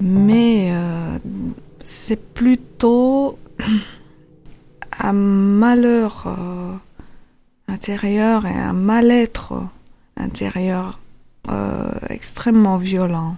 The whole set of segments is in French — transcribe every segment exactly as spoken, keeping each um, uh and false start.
mais euh, c'est plutôt un malheur euh, intérieur et un mal-être intérieur euh, extrêmement violent.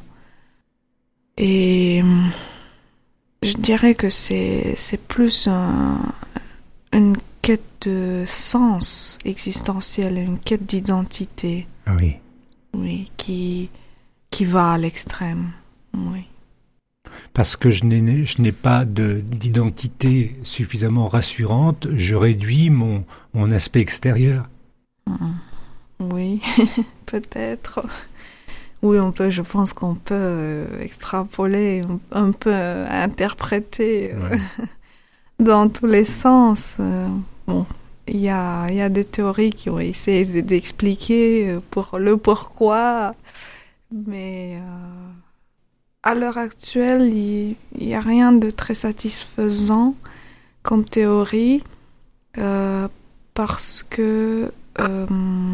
Et je dirais que c'est, c'est plus un, une quête de sens existentiel, une quête d'identité. Ah oui. Oui, qui, qui va à l'extrême. Oui. Parce que je n'ai, je n'ai pas de, d'identité suffisamment rassurante, je réduis mon, mon aspect extérieur. Oui, peut-être. Oui, on peut, je pense qu'on peut euh, extrapoler, un peu euh, interpréter euh, Ouais. dans tous les sens. Euh, bon, il y a, il y a des théories qui ont essayé d'expliquer euh, pour le pourquoi, mais euh, à l'heure actuelle, il n'y a rien de très satisfaisant comme théorie euh, parce que euh,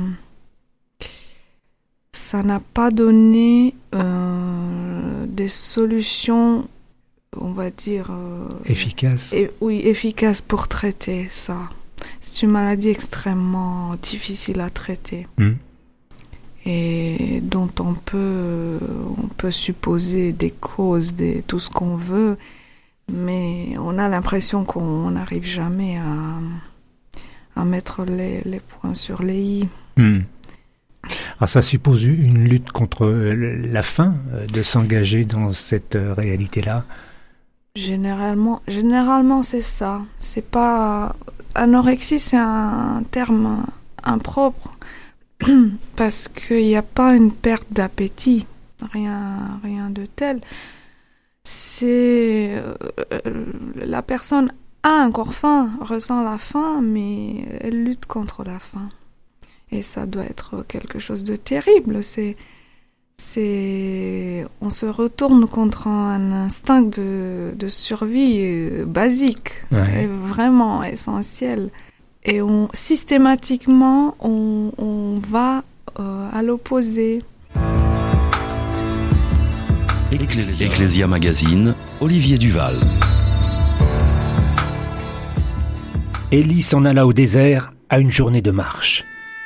ça n'a pas donné euh, des solutions, on va dire... Euh, Efficace. et, oui, efficaces pour traiter ça. C'est une maladie extrêmement difficile à traiter. Mmh. Et dont on peut, on peut supposer des causes, des, tout ce qu'on veut, mais on a l'impression qu'on n'arrive jamais à, à mettre les, les points sur les i. Mmh. Alors ça suppose une lutte contre la faim, de s'engager dans cette réalité-là. Généralement, généralement c'est ça. C'est pas anorexie, c'est un terme impropre parce qu'il n'y a pas une perte d'appétit, rien, rien de tel. C'est euh, la personne a encore faim, ressent la faim, mais elle lutte contre la faim. Et ça doit être quelque chose de terrible. C'est, c'est, on se retourne contre un instinct de, de survie basique, Ouais. et vraiment essentiel. Et on, systématiquement, on, on va euh, à l'opposé. Ecclesia. Ecclesia Magazine, Olivier Duval. Élie s'en alla au désert à une journée de marche.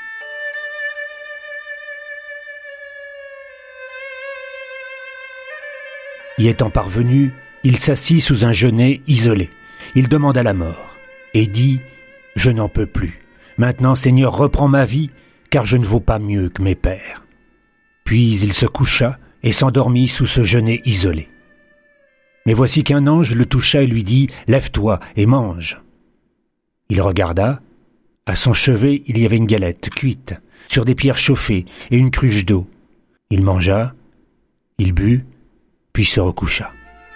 Y étant parvenu, il s'assit sous un genêt isolé. Il demanda la mort et dit « Je n'en peux plus. Maintenant, Seigneur, reprends ma vie, car je ne vaux pas mieux que mes pères. » Puis il se coucha et s'endormit sous ce genêt isolé. Mais voici qu'un ange le toucha et lui dit « Lève-toi et mange. » Il regarda. À son chevet, il y avait une galette cuite, sur des pierres chauffées et une cruche d'eau. Il mangea, il but, puis se recoucha.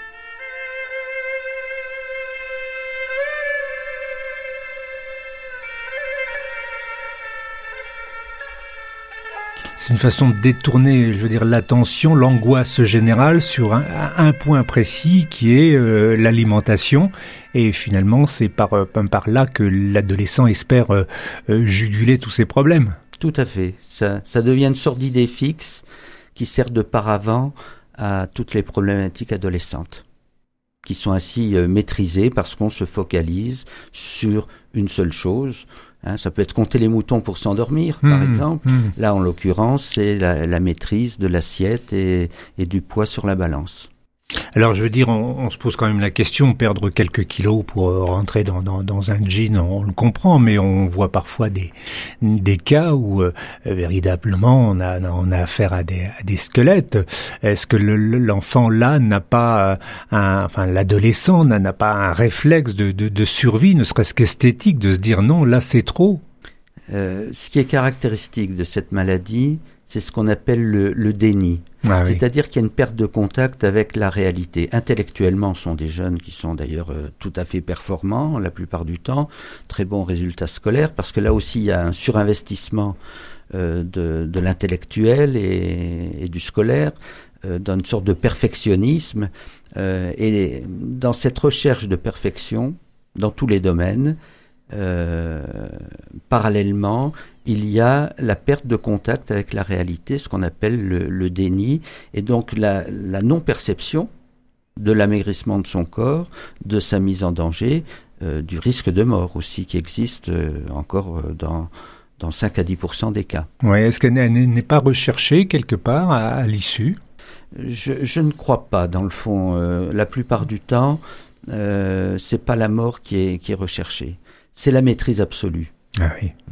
C'est une façon de détourner, je veux dire, l'attention, l'angoisse générale sur un, un point précis qui est euh, l'alimentation. Et finalement, c'est par, par là que l'adolescent espère euh, juguler tous ses problèmes. Tout à fait. Ça, ça devient une sorte d'idée fixe qui sert de paravent à toutes les problématiques adolescentes, qui sont ainsi euh, maîtrisées parce qu'on se focalise sur une seule chose. Hein, ça peut être compter les moutons pour s'endormir, mmh, par exemple. Mmh. Là, en l'occurrence, c'est la, la maîtrise de l'assiette et, et du poids sur la balance. Alors, je veux dire, on, on se pose quand même la question, perdre quelques kilos pour rentrer dans, dans, dans un jean, on le comprend, mais on voit parfois des, des cas où euh, véritablement on a, on a affaire à des, à des squelettes. Est-ce que le, l'enfant là n'a pas, un, enfin l'adolescent n'a, n'a pas un réflexe de, de, de survie, ne serait-ce qu'esthétique, de se dire non, là c'est trop? euh, Ce qui est caractéristique de cette maladie, c'est ce qu'on appelle le, le déni. Ah oui. C'est-à-dire qu'il y a une perte de contact avec la réalité. Intellectuellement, ce sont des jeunes qui sont d'ailleurs euh, tout à fait performants la plupart du temps, très bons résultats scolaires, parce que là aussi il y a un surinvestissement euh, de, de l'intellectuel et, et du scolaire, euh, dans une sorte de perfectionnisme. Euh, et dans cette recherche de perfection, dans tous les domaines, euh, parallèlement, il y a la perte de contact avec la réalité, ce qu'on appelle le, le déni, et donc la, la non-perception de l'amaigrissement de son corps, de sa mise en danger, euh, du risque de mort aussi qui existe euh, encore dans, dans cinq à dix pour cent des cas. Ouais, est-ce qu'elle n'est, n'est pas recherchée quelque part à, à l'issue ? je, je ne crois pas, dans le fond. Euh, la plupart du temps, euh, c'est pas la mort qui est, qui est recherchée. C'est la maîtrise absolue. Ah oui.